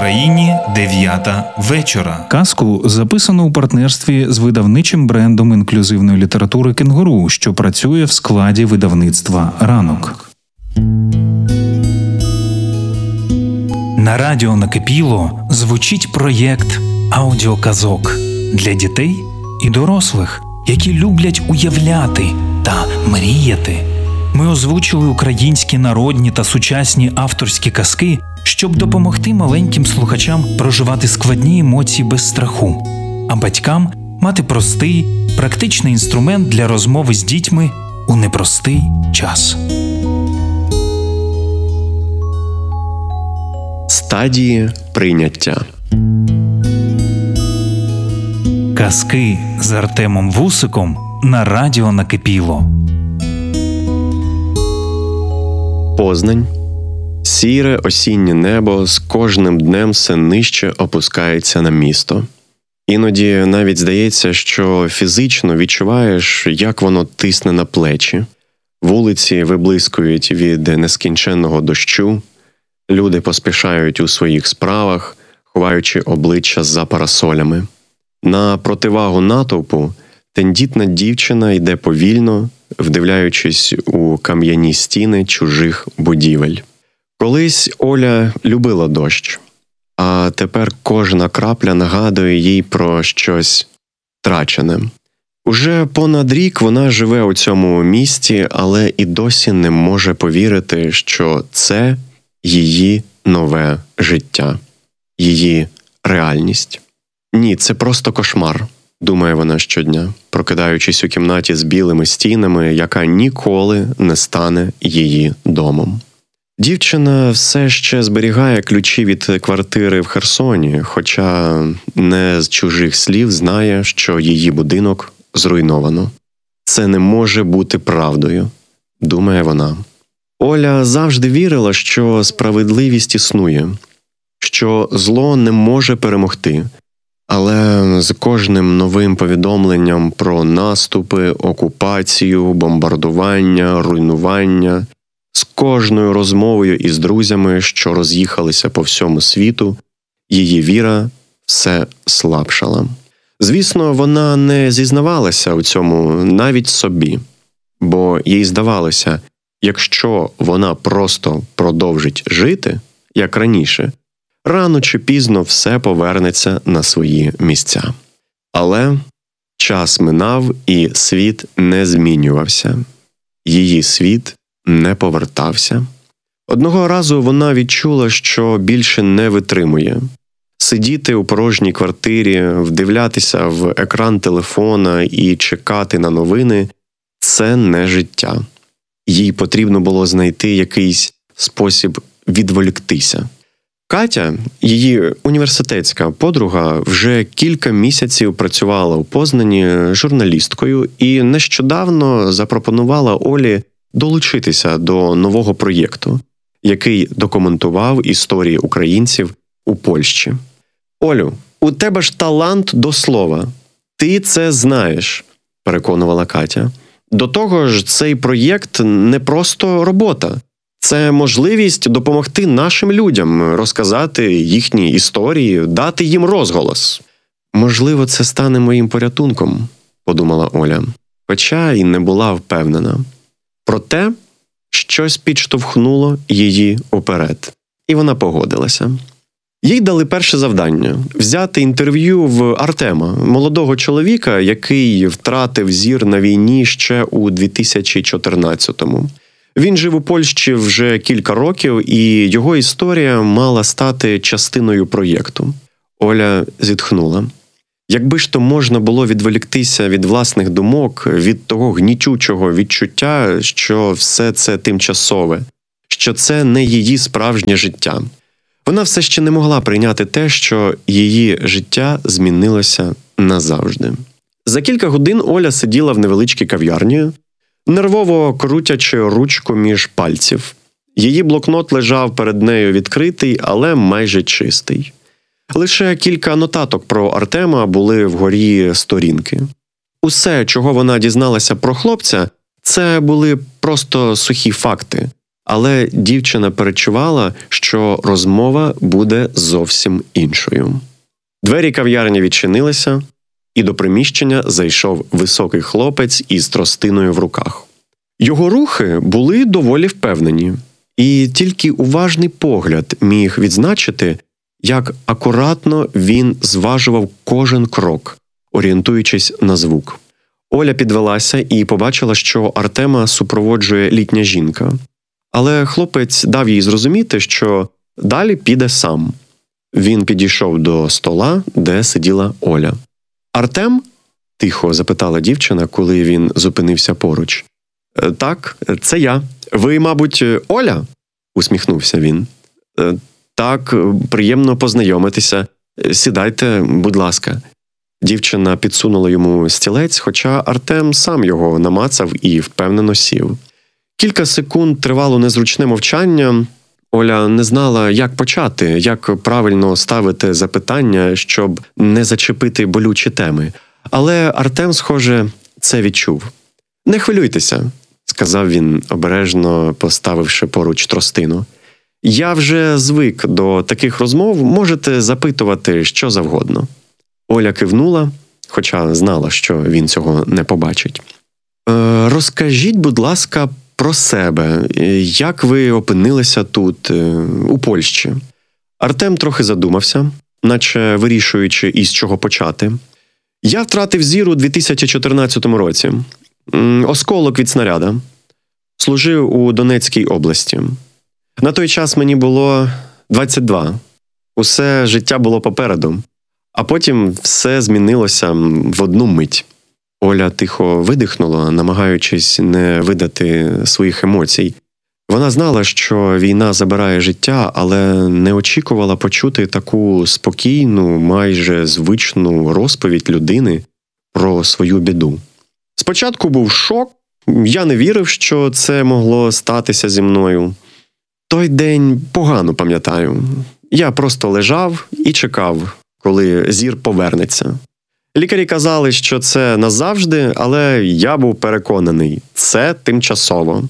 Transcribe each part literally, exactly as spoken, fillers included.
Україні дев'ята вечора. Казку записано у партнерстві з видавничим брендом інклюзивної літератури «Кенгуру», що працює в складі видавництва «Ранок». На радіо «Накипіло» звучить проєкт аудіоказок для дітей і дорослих, які люблять уявляти та мріяти. Ми озвучили українські народні та сучасні авторські казки, щоб допомогти маленьким слухачам проживати складні емоції без страху, а батькам мати простий, практичний інструмент для розмови з дітьми у непростий час. Стадії прийняття. Казки з Артемом Вусиком на радіо «Накипіло». Познань. Сіре осіннє небо з кожним днем все нижче опускається на місто. Іноді навіть здається, що фізично відчуваєш, як воно тисне на плечі. Вулиці виблискують від нескінченного дощу, люди поспішають у своїх справах, ховаючи обличчя за парасолями. На противагу натовпу тендітна дівчина йде повільно, вдивляючись у кам'яні стіни чужих будівель. Колись Оля любила дощ, а тепер кожна крапля нагадує їй про щось втрачене. Уже понад рік вона живе у цьому місті, але і досі не може повірити, що це її нове життя, її реальність. Ні, це просто кошмар, думає вона щодня, прокидаючись у кімнаті з білими стінами, яка ніколи не стане її домом. Дівчина все ще зберігає ключі від квартири в Херсоні, хоча не з чужих слів знає, що її будинок зруйновано. Це не може бути правдою, думає вона. Оля завжди вірила, що справедливість існує, що зло не може перемогти. Але з кожним новим повідомленням про наступи, окупацію, бомбардування, руйнування, з кожною розмовою із друзями, що роз'їхалися по всьому світу, її віра все слабшала. Звісно, вона не зізнавалася у цьому навіть собі, бо їй здавалося, якщо вона просто продовжить жити, як раніше, рано чи пізно все повернеться на свої місця. Але час минав, і світ не змінювався. Її світ не повертався. Одного разу вона відчула, що більше не витримує. Сидіти у порожній квартирі, вдивлятися в екран телефона і чекати на новини – це не життя. Їй потрібно було знайти якийсь спосіб відволіктися. Катя, її університетська подруга, вже кілька місяців працювала у Познані журналісткою і нещодавно запропонувала Олі долучитися до нового проєкту, який документував історії українців у Польщі. «Олю, у тебе ж талант до слова. Ти це знаєш», – переконувала Катя. «До того ж, цей проєкт не просто робота. Це можливість допомогти нашим людям, розказати їхні історії, дати їм розголос». «Можливо, це стане моїм порятунком», – подумала Оля, хоча й не була впевнена. Проте щось підштовхнуло її уперед, і вона погодилася. Їй дали перше завдання – взяти інтерв'ю в Артема, молодого чоловіка, який втратив зір на війні ще у дві тисячі чотирнадцятому. Він жив у Польщі вже кілька років, і його історія мала стати частиною проєкту. Оля зітхнула. Якби ж то можна було відволіктися від власних думок, від того гнітючого відчуття, що все це тимчасове, що це не її справжнє життя. Вона все ще не могла прийняти те, що її життя змінилося назавжди. За кілька годин Оля сиділа в невеличкій кав'ярні, нервово крутячи ручку між пальців. Її блокнот лежав перед нею відкритий, але майже чистий. Лише кілька нотаток про Артема були вгорі сторінки. Усе, чого вона дізналася про хлопця, це були просто сухі факти. Але дівчина перечувала, що розмова буде зовсім іншою. Двері кав'ярні відчинилися, і до приміщення зайшов високий хлопець із тростиною в руках. Його рухи були доволі впевнені, і тільки уважний погляд міг відзначити, як акуратно він зважував кожен крок, орієнтуючись на звук. Оля підвелася і побачила, що Артема супроводжує літня жінка. Але хлопець дав їй зрозуміти, що далі піде сам. Він підійшов до стола, де сиділа Оля. «Артем?» – тихо запитала дівчина, коли він зупинився поруч. «Так, це я. Ви, мабуть, Оля?» – усміхнувся він. «Так, приємно познайомитися. Сідайте, будь ласка». Дівчина підсунула йому стілець, хоча Артем сам його намацав і впевнено сів. Кілька секунд тривало незручне мовчання. Оля не знала, як почати, як правильно ставити запитання, щоб не зачепити болючі теми. Але Артем, схоже, це відчув. «Не хвилюйтеся», – сказав він, обережно поставивши поруч тростину. «Я вже звик до таких розмов, можете запитувати що завгодно». Оля кивнула, хоча знала, що він цього не побачить. «Е, розкажіть, будь ласка, про себе. Як ви опинилися тут, у Польщі?» Артем трохи задумався, наче вирішуючи, із чого почати. «Я втратив зір у дві тисячі чотирнадцятому році. Осколок від снаряда. Служив у Донецькій області. На той час мені було двадцять два. Усе життя було попереду. А потім все змінилося в одну мить». Оля тихо видихнула, намагаючись не видати своїх емоцій. Вона знала, що війна забирає життя, але не очікувала почути таку спокійну, майже звичну розповідь людини про свою біду. Спочатку був шок, я не вірив, що це могло статися зі мною. Той день погано пам'ятаю. Я просто лежав і чекав, коли зір повернеться. Лікарі казали, що це назавжди, але я був переконаний – це тимчасово.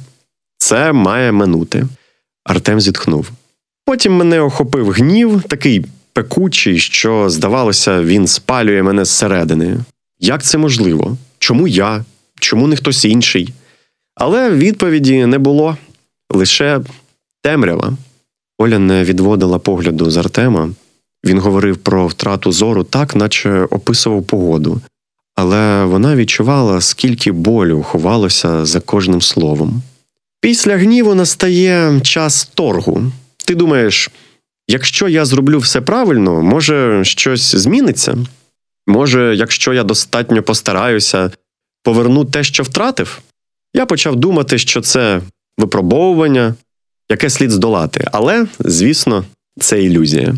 Це має минути. Артем зітхнув. Потім мене охопив гнів, такий пекучий, що, здавалося, він спалює мене зсередини. Як це можливо? Чому я? Чому не хтось інший? Але відповіді не було. Лише темрява. Оля не відводила погляду з Артема. Він говорив про втрату зору так, наче описував погоду. Але вона відчувала, скільки болю ховалося за кожним словом. Після гніву настає час торгу. Ти думаєш, якщо я зроблю все правильно, може щось зміниться? Може, якщо я достатньо постараюся, поверну те, що втратив? Я почав думати, що це випробовування, яке слід здолати. Але, звісно, це ілюзія.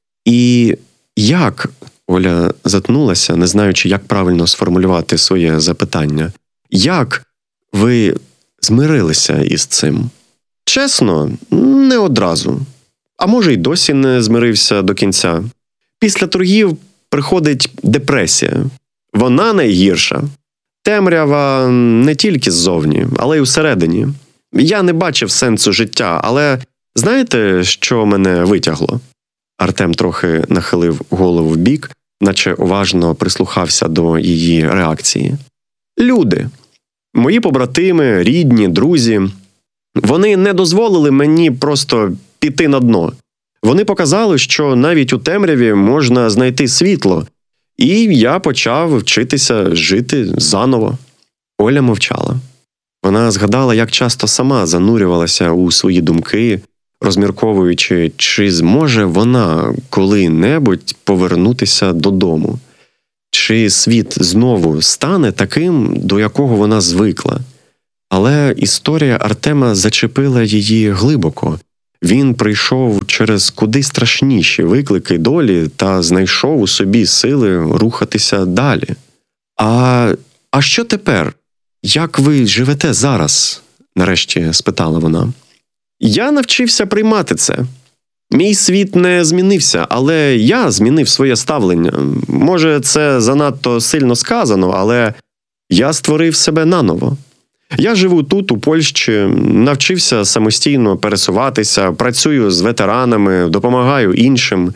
І як, Оля затнулася, не знаючи, як правильно сформулювати своє запитання, як ви змирилися із цим? Чесно, не одразу. А може й досі не змирився до кінця. Після торгів приходить депресія. Вона найгірша. Темрява не тільки ззовні, але й усередині. Я не бачив сенсу життя, але знаєте, що мене витягло? Артем трохи нахилив голову вбік, наче уважно прислухався до її реакції. Люди. Мої побратими, рідні, друзі. Вони не дозволили мені просто піти на дно. Вони показали, що навіть у темряві можна знайти світло. І я почав вчитися жити заново. Оля мовчала. Вона згадала, як часто сама занурювалася у свої думки, розмірковуючи, чи зможе вона коли-небудь повернутися додому. Чи світ знову стане таким, до якого вона звикла. Але історія Артема зачепила її глибоко. Він прийшов через куди страшніші виклики долі та знайшов у собі сили рухатися далі. А, а що тепер? Як ви живете зараз? Нарешті спитала вона. Я навчився приймати це. Мій світ не змінився, але я змінив своє ставлення. Може, це занадто сильно сказано, але я створив себе наново. Я живу тут, у Польщі, навчився самостійно пересуватися, працюю з ветеранами, допомагаю іншим.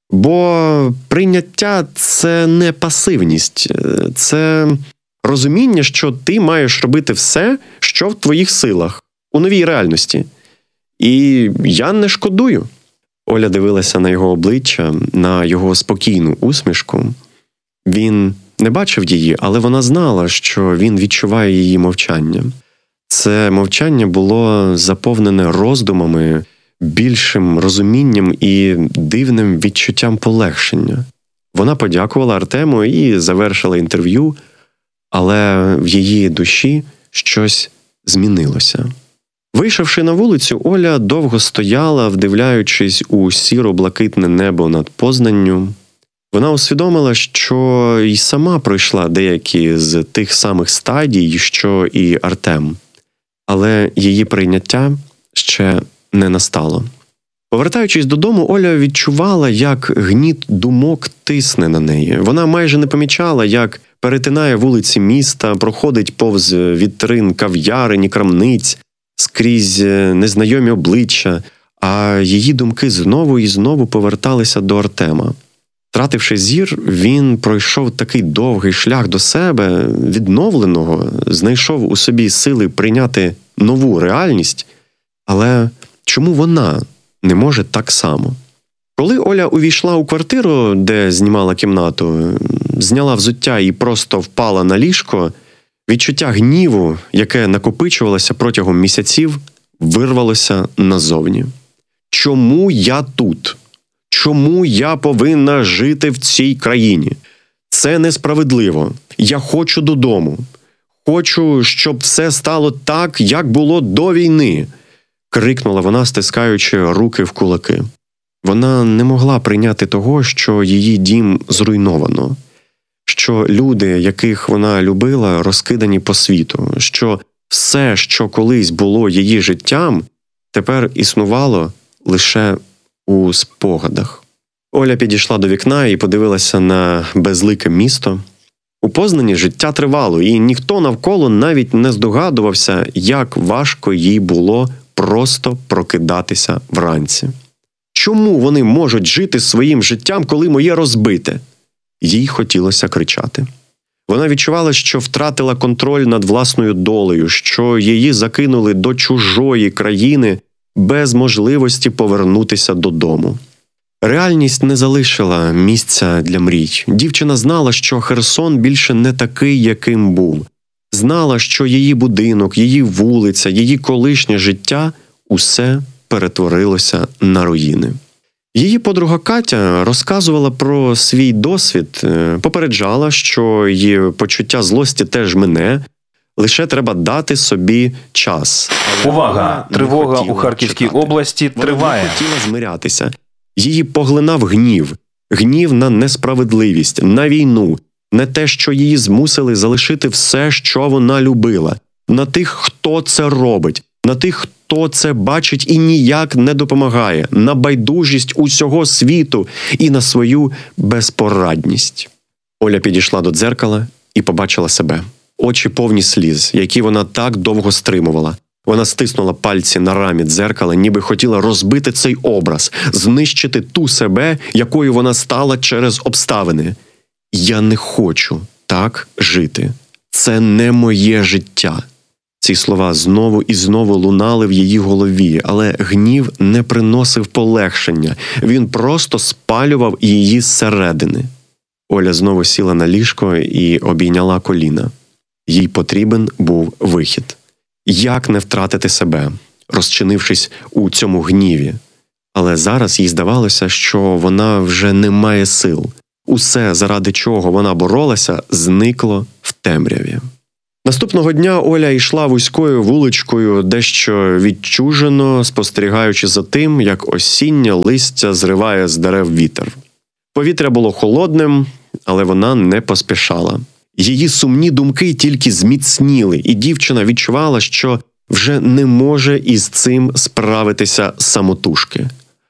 Бо прийняття – це не пасивність, це розуміння, що ти маєш робити все, що в твоїх силах, у новій реальності. І я не шкодую. Оля дивилася на його обличчя, на його спокійну усмішку. Він не бачив її, але вона знала, що він відчуває її мовчання. Це мовчання було заповнене роздумами, більшим розумінням і дивним відчуттям полегшення. Вона подякувала Артему і завершила інтерв'ю, але в її душі щось змінилося. Вийшовши на вулицю, Оля довго стояла, вдивляючись у сіро-блакитне небо над Познанню. Вона усвідомила, що й сама пройшла деякі з тих самих стадій, що і Артем. Але її прийняття ще не настало. Повертаючись додому, Оля відчувала, як гніт думок тисне на неї. Вона майже не помічала, як перетинає вулиці міста, проходить повз вітрин кав'ярень і крамниць, скрізь незнайомі обличчя, а її думки знову і знову поверталися до Артема. Втративши зір, він пройшов такий довгий шлях до себе, відновленого, знайшов у собі сили прийняти нову реальність, але чому вона не може так само? Коли Оля увійшла у квартиру, де знімала кімнату, зняла взуття і просто впала на ліжко, відчуття гніву, яке накопичувалося протягом місяців, вирвалося назовні. Чому я тут? Чому я повинна жити в цій країні? Це несправедливо. Я хочу додому. Хочу, щоб все стало так, як було до війни, крикнула вона, стискаючи руки в кулаки. Вона не могла прийняти того, що її дім зруйновано, що люди, яких вона любила, розкидані по світу, що все, що колись було її життям, тепер існувало лише у спогадах. Оля підійшла до вікна і подивилася на безлике місто. У Познані життя тривало, і ніхто навколо навіть не здогадувався, як важко їй було просто прокидатися вранці. Чому вони можуть жити своїм життям, коли моє розбите? Їй хотілося кричати. Вона відчувала, що втратила контроль над власною долею, що її закинули до чужої країни без можливості повернутися додому. Реальність не залишила місця для мрій. Дівчина знала, що Херсон більше не такий, яким був. Знала, що її будинок, її вулиця, її колишнє життя – усе перетворилося на руїни. Її подруга Катя розказувала про свій досвід, попереджала, що її почуття злості теж мине, лише треба дати собі час. Але Увага! Тривога у Харківській чекати. області триває. Вона не хотіла змирятися. Її поглинав гнів. Гнів на несправедливість, на війну, на те, що її змусили залишити все, що вона любила, на тих, хто це робить, на тих, хто це бачить і ніяк не допомагає, на байдужість усього світу і на свою безпорадність. Оля підійшла до дзеркала і побачила себе. Очі повні сліз, які вона так довго стримувала. Вона стиснула пальці на рамі дзеркала, ніби хотіла розбити цей образ, знищити ту себе, якою вона стала через обставини. «Я не хочу так жити. Це не моє життя». Ці слова знову і знову лунали в її голові, але гнів не приносив полегшення. Він просто спалював її зсередини. Оля знову сіла на ліжко і обійняла коліна. Їй потрібен був вихід. Як не втратити себе, розчинившись у цьому гніві? Але зараз їй здавалося, що вона вже не має сил. Усе, заради чого вона боролася, зникло в темряві. Наступного дня Оля йшла вузькою вуличкою, дещо відчужено, спостерігаючи за тим, як осіннє листя зриває з дерев вітер. Повітря було холодним, але вона не поспішала. Її сумні думки тільки зміцніли, і дівчина відчувала, що вже не може із цим справитися самотужки.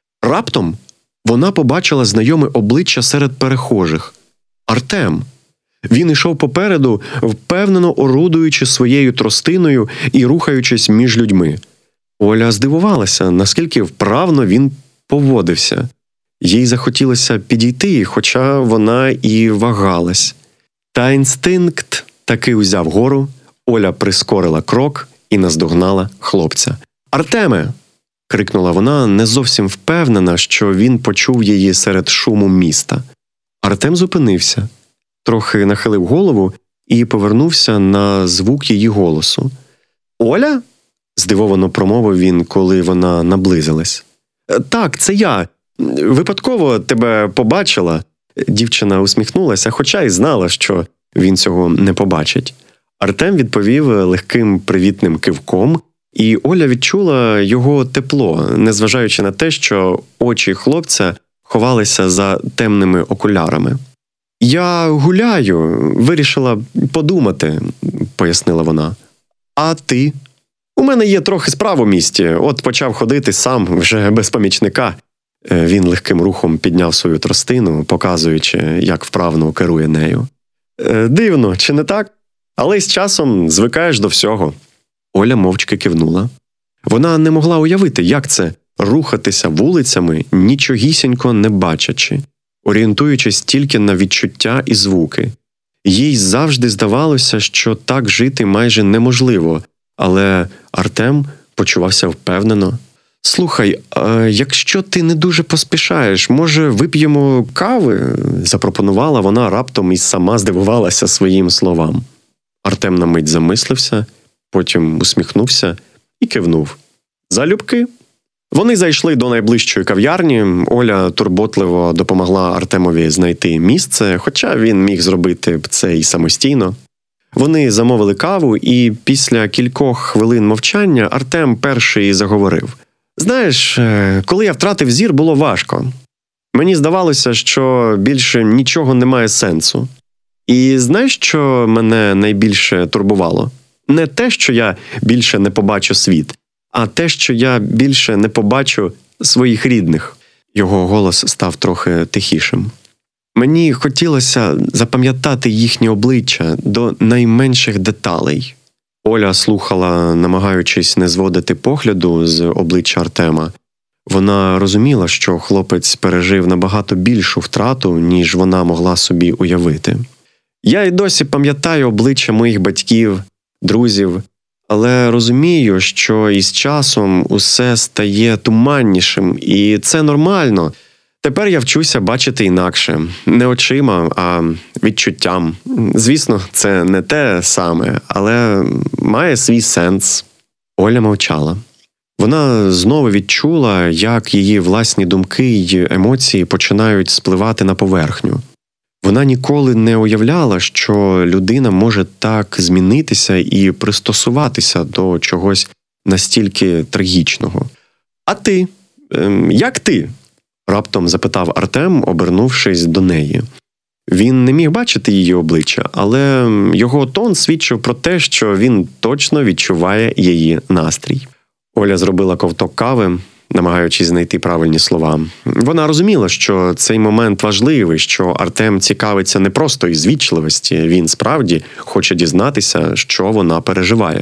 Раптом вона побачила знайоме обличчя серед перехожих. Артем. Він ішов попереду, впевнено орудуючи своєю тростиною і рухаючись між людьми. Оля здивувалася, наскільки вправно він поводився. Їй захотілося підійти, хоча вона і вагалась. Та інстинкт таки узяв гору, Оля прискорила крок і наздогнала хлопця. «Артеме!» – крикнула вона, не зовсім впевнена, що він почув її серед шуму міста. Артем зупинився, трохи нахилив голову і повернувся на звук її голосу. «Оля?» – здивовано промовив він, коли вона наблизилась. «Так, це я. Випадково тебе побачила». Дівчина усміхнулася, хоча й знала, що він цього не побачить. Артем відповів легким привітним кивком, і Оля відчула його тепло, незважаючи на те, що очі хлопця ховалися за темними окулярами. «Я гуляю, вирішила подумати», – пояснила вона. «А ти?» «У мене є трохи справ у місті, от почав ходити сам, вже без помічника». Він легким рухом підняв свою тростину, показуючи, як вправно керує нею. «Дивно, чи не так? Але з часом звикаєш до всього». Оля мовчки кивнула. Вона не могла уявити, як це – рухатися вулицями, нічогісінько не бачачи, орієнтуючись тільки на відчуття і звуки. Їй завжди здавалося, що так жити майже неможливо, але Артем почувався впевнено. «Слухай, а якщо ти не дуже поспішаєш, може вип'ємо кави?» – запропонувала вона раптом і сама здивувалася своїм словам. Артем на мить замислився, потім усміхнувся і кивнув. «Залюбки?» Вони зайшли до найближчої кав'ярні. Оля турботливо допомогла Артемові знайти місце, хоча він міг зробити б це і самостійно. Вони замовили каву, і після кількох хвилин мовчання Артем перший заговорив. «Знаєш, коли я втратив зір, було важко. Мені здавалося, що більше нічого не має сенсу. І знаєш, що мене найбільше турбувало? Не те, що я більше не побачу світ, а те, що я більше не побачу своїх рідних». Його голос став трохи тихішим. «Мені хотілося запам'ятати їхні обличчя до найменших деталей». Оля слухала, намагаючись не зводити погляду з обличчя Артема. Вона розуміла, що хлопець пережив набагато більшу втрату, ніж вона могла собі уявити. «Я й досі пам'ятаю обличчя моїх батьків, друзів, але розумію, що із часом усе стає туманнішим, і це нормально. Тепер я вчуся бачити інакше. Не очима, а відчуттям. Звісно, це не те саме, але має свій сенс». Оля мовчала. Вона знову відчула, як її власні думки й емоції починають спливати на поверхню. Вона ніколи не уявляла, що людина може так змінитися і пристосуватися до чогось настільки трагічного. «А ти? Як ти?» – раптом запитав Артем, обернувшись до неї. Він не міг бачити її обличчя, але його тон свідчив про те, що він точно відчуває її настрій. Оля зробила ковток кави, намагаючись знайти правильні слова. Вона розуміла, що цей момент важливий, що Артем цікавиться не просто із вічливості, він справді хоче дізнатися, що вона переживає.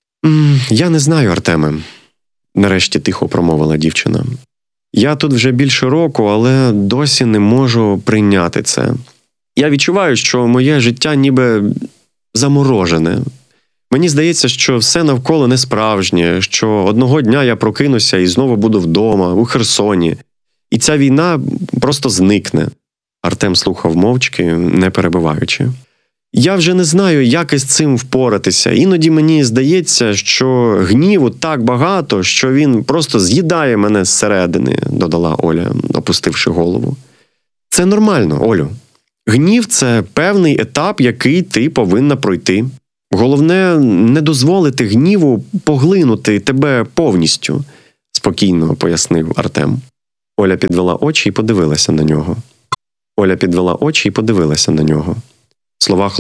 «Я не знаю, Артеме», – нарешті тихо промовила дівчина. «Я тут вже більше року, але досі не можу прийняти це. Я відчуваю, що моє життя ніби заморожене. Мені здається, що все навколо не справжнє, що одного дня я прокинуся і знову буду вдома, у Херсоні. І ця війна просто зникне». Артем слухав мовчки, не перебиваючи. «Я вже не знаю, як із цим впоратися. Іноді мені здається, що гніву так багато, що він просто з'їдає мене зсередини», – додала Оля, опустивши голову. «Це нормально, Олю. Гнів – це певний етап, який ти повинна пройти. Головне – не дозволити гніву поглинути тебе повністю», – спокійно пояснив Артем. Оля підвела очі і подивилася на нього. Оля підвела очі і подивилася на нього. Слова